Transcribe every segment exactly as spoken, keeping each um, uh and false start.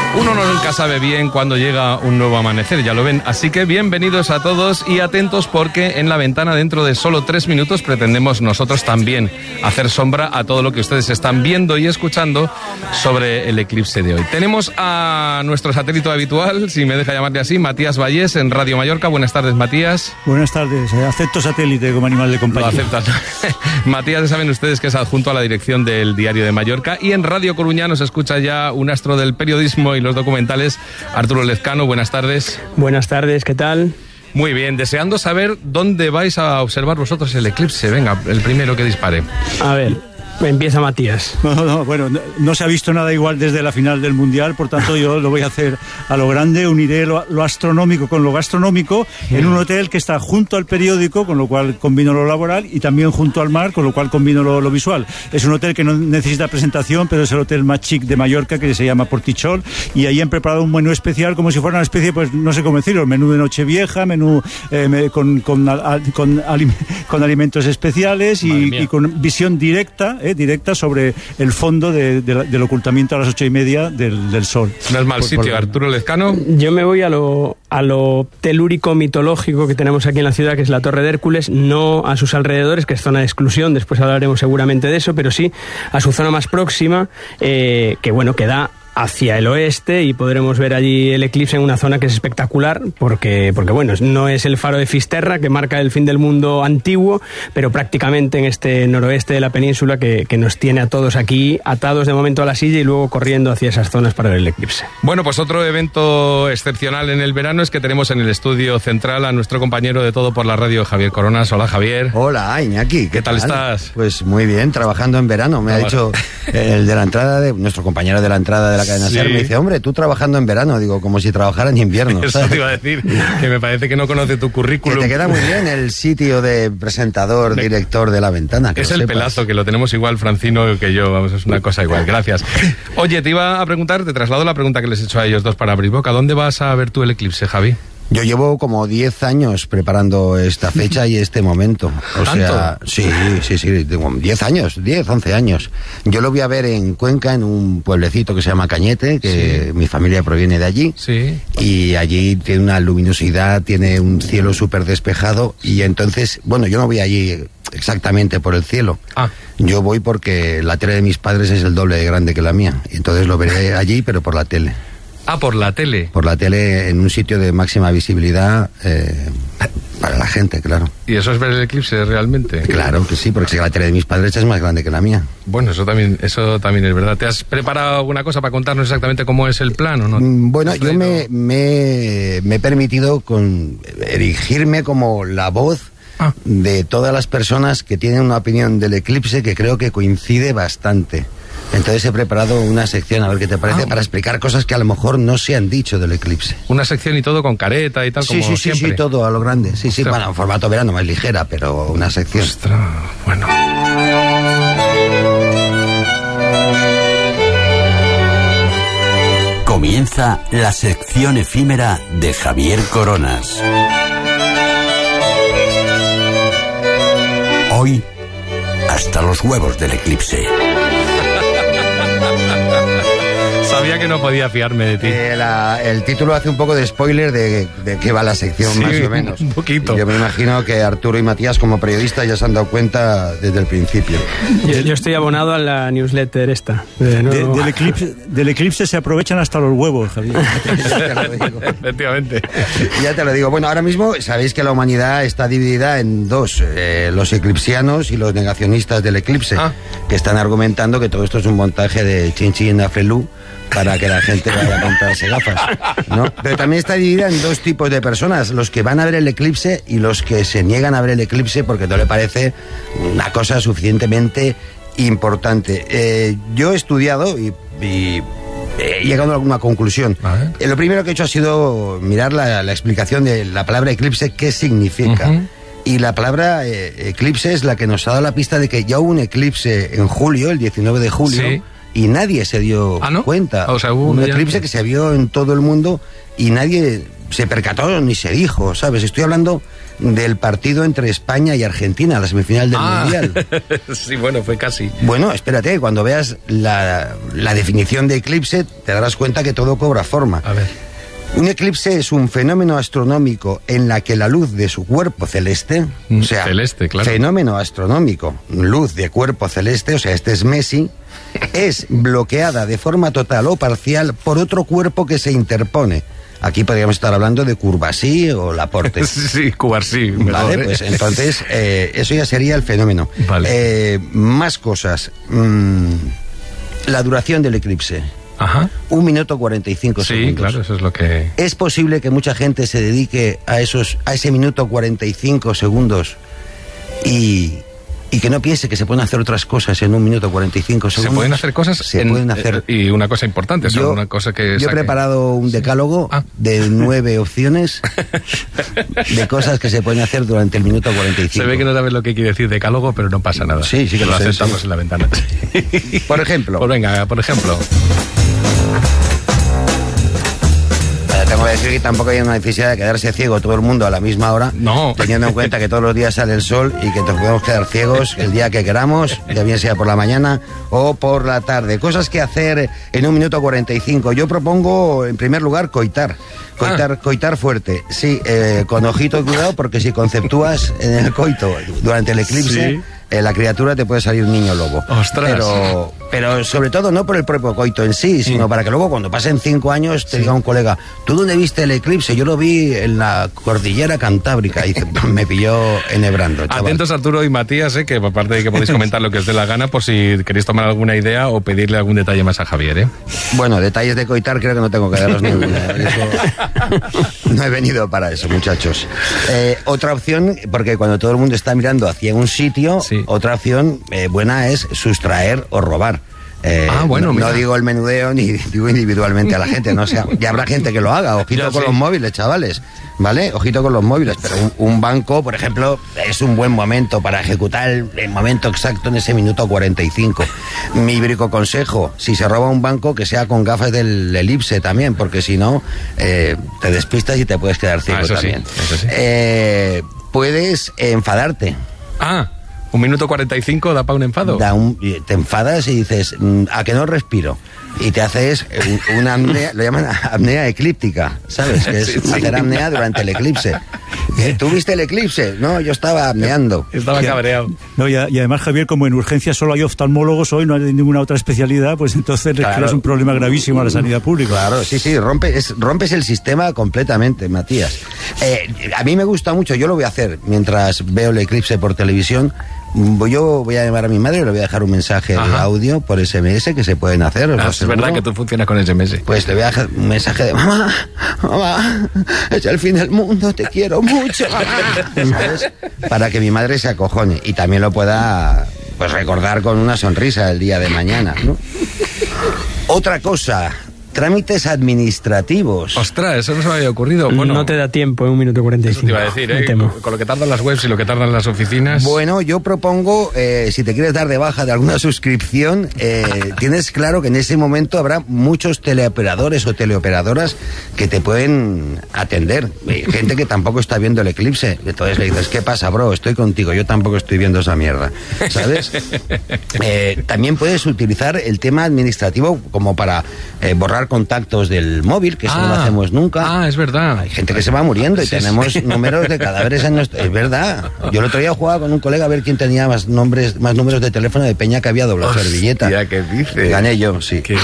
Uno nunca sabe bien cuándo llega un nuevo amanecer, ya lo ven. Así que bienvenidos a todos y atentos porque en La Ventana dentro de solo tres minutos pretendemos nosotros también hacer sombra a todo lo que ustedes están viendo y escuchando sobre el eclipse de hoy. Tenemos a nuestro satélite habitual, si me deja llamarle así, Matías Vallés en Radio Mallorca. Buenas tardes, Matías. Buenas tardes, acepto satélite como animal de compañía. Lo aceptas. Matías, ya saben ustedes que es adjunto a la dirección del Diario de Mallorca y en Radio Coruña nos escucha ya un astro del periodismo y los documentales, Arturo Lezcano. Buenas tardes. Buenas tardes, ¿qué tal? Muy bien, deseando saber dónde vais a observar vosotros el eclipse. Venga, el primero que dispare. A ver, empieza Matías. No, no, bueno, no, no se ha visto nada igual desde la final del Mundial, por tanto yo lo voy a hacer a lo grande, uniré lo, lo astronómico con lo gastronómico en un hotel que está junto al periódico, con lo cual combino lo laboral, y también junto al mar, con lo cual combino lo, lo visual. Es un hotel que no necesita presentación, pero es el hotel más chic de Mallorca, que se llama Portichol, y ahí han preparado un menú especial como si fuera una especie, pues no sé cómo decirlo, menú de Nochevieja, menú eh, con, con, a, con, alim, con alimentos especiales y, y con visión directa, eh, directa sobre el fondo de, de, del ocultamiento a las ocho y media del, del sol. No es mal por, sitio, por... Arturo Lezcano. Yo me voy a lo, a lo telúrico mitológico que tenemos aquí en la ciudad, que es la Torre de Hércules, no a sus alrededores, que es zona de exclusión, después hablaremos seguramente de eso, pero sí a su zona más próxima, eh, que bueno, que da hacia el oeste y podremos ver allí el eclipse en una zona que es espectacular porque, porque bueno, no es el faro de Fisterra que marca el fin del mundo antiguo, pero prácticamente en este noroeste de la península que, que nos tiene a todos aquí atados de momento a la silla y luego corriendo hacia esas zonas para ver el eclipse. Bueno, pues otro evento excepcional en el verano es que tenemos en el estudio central a nuestro compañero de Todo por la Radio, Javier Coronas. Hola, Javier. Hola, Iñaki. ¿Qué, ¿Qué tal, tal estás? Pues muy bien, trabajando en verano. Me no, ha dicho el de la entrada, de nuestro compañero de la entrada de la cadena SER, sí. Me dice, hombre, tú trabajando en verano. Digo, como si trabajara en invierno. Eso te iba a decir, que me parece que no conoce tu currículum. Que te queda muy bien el sitio de presentador, de... director de La Ventana. Es el sepas. Pelazo, que lo tenemos igual Francino que yo, vamos, es una cosa igual. Gracias. Oye, te iba a preguntar, te traslado la pregunta que les he hecho a ellos dos para abrir boca. ¿Dónde vas a ver tú el eclipse, Javi? Yo llevo como diez años preparando esta fecha y este momento. O ¿Tanto? sea, sí, sí, sí, diez años, diez, once años. Yo lo voy a ver en Cuenca, en un pueblecito que se llama Cañete, que sí. Mi familia proviene de allí. Sí. Y allí tiene una luminosidad, tiene un cielo súper despejado. Y entonces, bueno, yo no voy allí exactamente por el cielo. Ah. Yo voy porque la tele de mis padres es el doble de grande que la mía. Y entonces lo veré allí, pero por la tele. Ah, por la tele. Por la tele, en un sitio de máxima visibilidad eh, para la gente, claro. ¿Y eso es ver el eclipse realmente? Claro que sí, porque la tele de mis padres es más grande que la mía. Bueno, eso también, eso también es verdad. ¿Te has preparado alguna cosa para contarnos exactamente cómo es el plan o no? Bueno, yo me, me, me he permitido con erigirme como la voz ah. de todas las personas que tienen una opinión del eclipse que creo que coincide bastante. Entonces he preparado una sección, a ver qué te parece, ah, para explicar cosas que a lo mejor no se han dicho del eclipse. Una sección y todo con careta y tal, sí, como sí, siempre. Sí, sí, todo a lo grande. Sí, sí, bueno, en formato verano más ligera, pero una sección. Ostras, bueno. Comienza la sección efímera de Javier Coronas. Hoy, hasta los huevos del eclipse. Sabía que no podía fiarme de ti. Eh, la, el título hace un poco de spoiler de, de qué va la sección, sí, más o menos. Un poquito. Y yo me imagino que Arturo y Matías, como periodistas, ya se han dado cuenta desde el principio. Yo, yo estoy abonado a la newsletter esta. De de, del, eclipse, del eclipse se aprovechan hasta los huevos, Javier. Ya te lo digo. Efectivamente. Ya te lo digo. Bueno, ahora mismo sabéis que la humanidad está dividida en dos. Eh, los eclipsianos y los negacionistas del eclipse, ah. que están argumentando que todo esto es un montaje de Chinchi y Aflelú para que la gente vaya a comprarse gafas, ¿no? Pero también está dividida en dos tipos de personas, los que van a ver el eclipse y los que se niegan a ver el eclipse porque no le parece una cosa suficientemente importante. Eh, yo he estudiado y, y he llegado a alguna conclusión. Eh, lo primero que he hecho ha sido mirar la, la explicación de la palabra eclipse, qué significa. Uh-huh. Y la palabra eh, eclipse es la que nos ha dado la pista de que ya hubo un eclipse en julio, el diecinueve de julio, sí. Y nadie se dio ¿Ah, no? cuenta. O sea, hubo un un eclipse que se vio en todo el mundo y nadie se percató ni se dijo, ¿sabes? Estoy hablando del partido entre España y Argentina, la semifinal del ah, Mundial. Sí, bueno, fue casi. Bueno, espérate, cuando veas la, la definición de eclipse, te darás cuenta que todo cobra forma. A ver. Un eclipse es un fenómeno astronómico en la que la luz de su cuerpo celeste, mm, o sea, celeste, claro. fenómeno astronómico, luz de cuerpo celeste, o sea, este es Messi, es bloqueada de forma total o parcial por otro cuerpo que se interpone. Aquí podríamos estar hablando de Courvoisier o Laporte. Sí, sí, Courvoisier. Vale, ¿eh? pues entonces eh, eso ya sería el fenómeno. Vale. Eh, más cosas. Mm, la duración del eclipse. Ajá. Un minuto cuarenta y cinco sí, segundos. Sí, claro, eso es lo que... ¿Es posible que mucha gente se dedique a esos, a ese minuto cuarenta y cinco segundos y... y que no piense que se pueden hacer otras cosas en un minuto cuarenta y cinco segundos? Se pueden hacer cosas. Se en, pueden hacer. Eh, y una cosa importante, yo, una cosa que yo saque... he preparado un decálogo ah. de nueve opciones de cosas que se pueden hacer durante el minuto cuarenta y cinco. Se ve que no sabes lo que quiere decir decálogo, pero no pasa nada. Sí, sí que lo, lo sé, aceptamos sí. en la ventana. Por ejemplo. Pues venga, por ejemplo. Tengo que decir que tampoco hay una necesidad de quedarse ciego todo el mundo a la misma hora. No. Teniendo en cuenta que todos los días sale el sol y que nos podemos quedar ciegos el día que queramos, ya bien sea por la mañana o por la tarde. Cosas que hacer en un minuto cuarenta y cinco. Yo propongo, en primer lugar, coitar. Coitar, ah. coitar fuerte. Sí, eh, con ojito y cuidado, porque si conceptúas en el coito durante el eclipse... ¿Sí? Eh, la criatura te puede salir niño lobo. ¡Ostras! Pero, pero sobre todo no por el propio coito en sí, sino mm. para que luego cuando pasen cinco años te sí. diga un colega, ¿tú dónde viste el eclipse? Yo lo vi en la cordillera cantábrica. Y me pilló enhebrando, chaval. Atentos Arturo y Matías, eh, que aparte de que podéis comentar lo que os dé la gana, por si queréis tomar alguna idea o pedirle algún detalle más a Javier, ¿eh? Bueno, detalles de coitar creo que no tengo que daros ninguna. Eso... No he venido para eso, muchachos. Eh, otra opción, porque cuando todo el mundo está mirando hacia un sitio... Sí. Otra opción eh, buena es sustraer o robar. Eh, ah, bueno, no, no digo el menudeo ni digo individualmente a la gente, no sea, ya habrá gente que lo haga. Ojito ya, con sí. los móviles, chavales, ¿vale? Ojito con los móviles, pero un, un banco, por ejemplo, es un buen momento para ejecutar el, el momento exacto en ese minuto cuarenta y cinco. Mi brico consejo, si se roba un banco, que sea con gafas del elipse también, porque si no, eh, te despistas y te puedes quedar ciego ah, eso también. Sí, eso sí. Eh, puedes enfadarte. Ah. ¿Un minuto cuarenta y cinco da para un enfado? Da un, te enfadas y dices, ¿a que no respiro? Y te haces un, una apnea, lo llaman apnea eclíptica, ¿sabes? Que es sí, sí. hacer apnea durante el eclipse. ¿Tú viste el eclipse? No, yo estaba apneando. Estaba cabreado. No, y, y además, Javier, como en urgencias solo hay oftalmólogos hoy, no hay ninguna otra especialidad, pues entonces claro. es un problema gravísimo a la sanidad pública. Claro, sí, sí, rompe, es, rompes el sistema completamente, Matías. Eh, a mí me gusta mucho, yo lo voy a hacer mientras veo el eclipse por televisión. Yo voy a llamar a mi madre y le voy a dejar un mensaje Ajá. de audio por ese eme ese que se pueden hacer. Ah, es verdad que tú funcionas con ese eme ese. Pues le voy a dejar un mensaje de mamá, mamá, es el fin del mundo, te quiero mucho, mamá. ¿Sabes? Para que mi madre se acojone y también lo pueda pues recordar con una sonrisa el día de mañana, ¿no? Otra cosa. Trámites administrativos. Ostras, eso no se me había ocurrido. Bueno, no te da tiempo en un minuto cuarenta y cinco. Eso te iba a decir, ¿eh? Con, con lo que tardan las webs y lo que tardan las oficinas. Bueno, yo propongo, eh, si te quieres dar de baja de alguna suscripción, eh, tienes claro que en ese momento habrá muchos teleoperadores o teleoperadoras que te pueden atender. Hay gente que tampoco está viendo el eclipse. Entonces le dices, ¿qué pasa, bro? Estoy contigo, yo tampoco estoy viendo esa mierda. ¿Sabes? Eh, también puedes utilizar el tema administrativo como para eh, borrar contactos del móvil, que eso ah, no lo hacemos nunca. Ah, es verdad. Hay gente que se va muriendo y sí, tenemos sí. números de cadáveres en nuestro... Es verdad. Yo el otro día jugaba con un colega a ver quién tenía más nombres, más números de teléfono de peña que había doblado servilleta. Ya, ¿qué dices? Gané yo, sí. Qué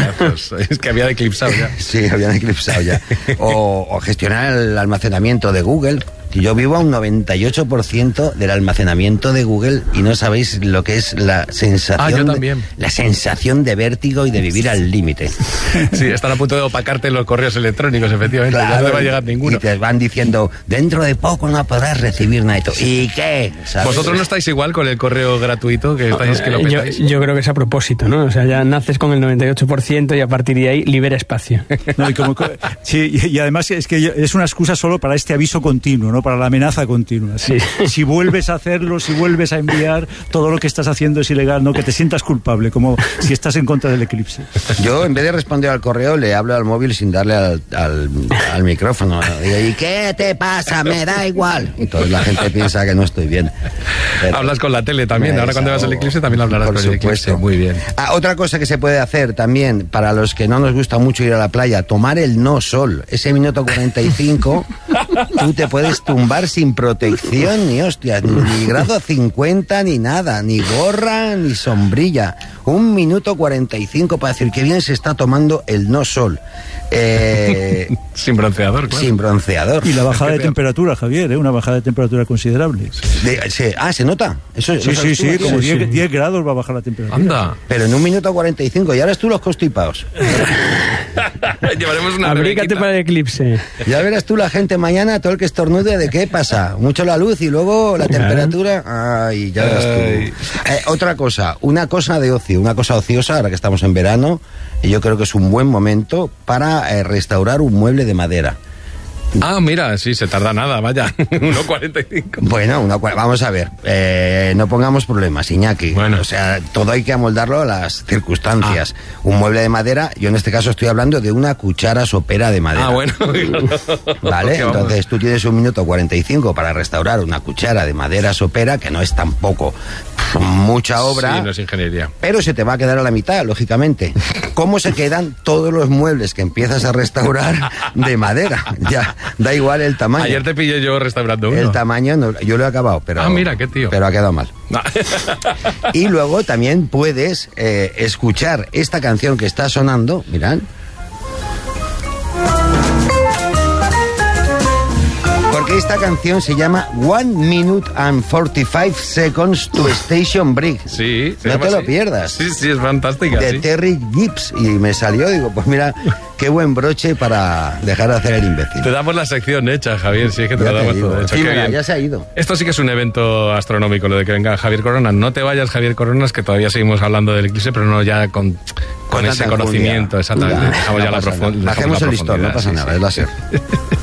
es que había eclipsado ya. Sí, habían eclipsado ya. O, o gestionar el almacenamiento de Google. Yo vivo a un noventa y ocho por ciento del almacenamiento de Google y no sabéis lo que es la sensación, ah, yo también. De, la sensación de vértigo y de vivir al límite. Sí, están a punto de opacarte los correos electrónicos, efectivamente. Claro, ya no te va a llegar ninguno. Y te van diciendo, dentro de poco no podrás recibir nada. ¿Y qué? ¿Sabes? ¿Vosotros no estáis igual con el correo gratuito que estáis que lo petáis? Yo, yo creo que es a propósito, ¿no? O sea, ya naces con el noventa y ocho por ciento y a partir de ahí libera espacio. No, y, como, sí, y además es que es una excusa solo para este aviso continuo, ¿no? para la amenaza continua. Sí. Si vuelves a hacerlo, si vuelves a enviar, todo lo que estás haciendo es ilegal, ¿no? Que te sientas culpable, como si estás en contra del eclipse. Yo, en vez de responder al correo, le hablo al móvil sin darle al, al, al micrófono. Digo, ¿y qué te pasa? Me da igual. Entonces la gente piensa que no estoy bien. Pero hablas con la tele también. Ahora cuando vas al eclipse también hablarás por con supuesto. el eclipse. Muy bien. Ah, otra cosa que se puede hacer también, para los que no nos gusta mucho ir a la playa, tomar el no sol. Ese minuto cuarenta y cinco, tú te puedes tumbar sin protección, ni hostias, ni, ni grado cincuenta, ni nada, ni gorra, ni sombrilla. Un minuto cuarenta y cinco para decir que bien se está tomando el no sol. Eh, sin bronceador, claro. Sin bronceador. Y la bajada de temperatura, Javier, ¿eh? Una bajada de temperatura considerable. De, se, ah, ¿se nota? Eso, sí, sí, sí, como sí, diez, sí. diez grados va a bajar la temperatura. Anda. Pero en un minuto cuarenta y cinco, y ahora tú los constipados. Llevaremos una Abrígate para el eclipse. Ya verás tú la gente mañana, todo el que estornude, ¿de qué pasa? Mucho la luz y luego la Claro. temperatura. Ay, ya verás tú. Ay. Eh, otra cosa, una cosa de ocio, una cosa ociosa, ahora que estamos en verano, y yo creo que es un buen momento para eh, restaurar un mueble de madera. Ah, mira, sí, se tarda nada, vaya. uno cuarenta y cinco. Bueno, una, vamos a ver, eh, no pongamos problemas, Iñaki. Bueno. O sea, todo hay que amoldarlo a las circunstancias. Ah. Un mueble de madera, yo en este caso estoy hablando de una cuchara sopera de madera. Ah, bueno. Vale, entonces tú tienes un minuto cuarenta y cinco para restaurar una cuchara de madera sopera, que no es tampoco mucha obra. Sí, no es ingeniería. Pero se te va a quedar a la mitad, lógicamente. ¿Cómo se quedan todos los muebles que empiezas a restaurar de madera? Ya, da igual el tamaño. Ayer te pillé yo restaurando uno. El tamaño, no, yo lo he acabado, pero... Ah, mira, qué tío. Pero ha quedado mal. Y luego también puedes eh, escuchar esta canción que está sonando, mirad. Porque esta canción se llama One Minute and forty-five Seconds to Station Break. Sí, se no llama te lo así. pierdas. Sí, sí, es fantástica. De sí. Terry Gibbs. Y me salió, digo, pues mira, qué buen broche para dejar de hacer el imbécil. Te damos la sección hecha, Javier, sí es que te Ya lo te damos digo. todo hecho. Sí, Qué mira, bien. ya se ha ido. Esto sí que es un evento astronómico, lo de que venga Javier Coronas. No te vayas, Javier Coronas, que todavía seguimos hablando del eclipse, pero no ya con, con Con ese tanta conocimiento. enjundia. Exactamente. Ya, Dejamos no ya la pasa profundidad. nada. Bajemos el listón, no pasa nada, es láser.